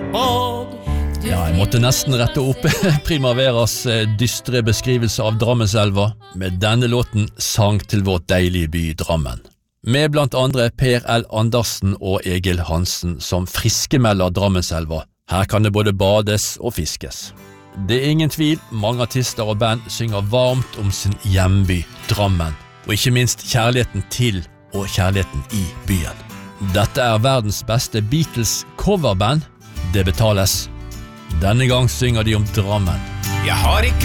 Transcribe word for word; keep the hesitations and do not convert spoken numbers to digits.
et bad. Ja, jeg måtte nesten rette opp Primaveras dystre beskrivelse av Drammenselva med denne låten Sang til vårt deilige by Drammen. Med blant andre Per L. Andersen og Egil Hansen som friskemelder Drammenselva. Her kan det både bades og fiskes. Det er ingen tvil, mange artister og band synger varmt om sin hjemby Drammen, og ikke minst kjærligheten til og kjærligheten i byen. Dette er verdens beste Beatles coverband. Det betales. Denne gang synger de om Drammen. Jeg har ikke